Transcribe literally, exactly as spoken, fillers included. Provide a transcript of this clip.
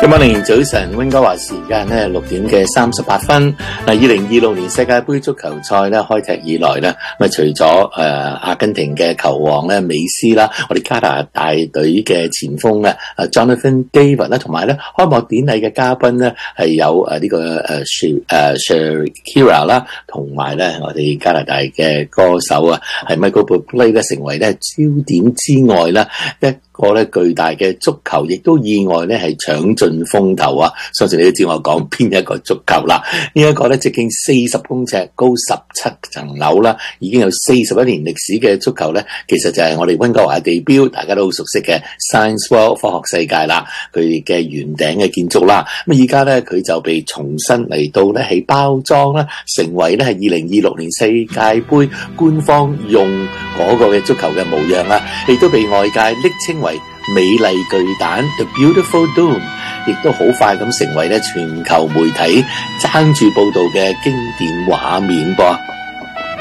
今晚零早晨，溫哥華時間咧六點嘅三十八分。嗱，二零二六年世界盃足球賽咧開踢以來咧，咁除咗誒、呃、阿根廷嘅球王咧美斯啦，我哋加拿大隊嘅前鋒咧誒 Jonathan David 啦，同埋咧開幕典禮嘅嘉賓咧係有誒呢、這個誒誒 Shakira 啦，同埋咧我哋加拿大嘅歌手啊係 Michael Bublé 咧成為咧焦點之外啦一個咧巨大嘅足球，亦都意外咧係搶盡風頭啊！相信你都知我講邊一個足球啦。呢、這、一個咧直徑四十公尺、高十七層樓啦，已經有四十一年歷史嘅足球咧，其實就係我哋溫哥華嘅地標，大家都好熟悉嘅 Science World 科學世界啦，佢哋嘅圓頂嘅建築啦。咁而家咧佢就被重新嚟到咧係包裝啦，成為咧係二零二六年世界盃官方用嗰個嘅足球嘅模樣啦，亦都被外界昵稱為美麗巨蛋 The Beautiful Dome， 亦都好快咁成為咧全球媒體爭住報道嘅經典畫面噃。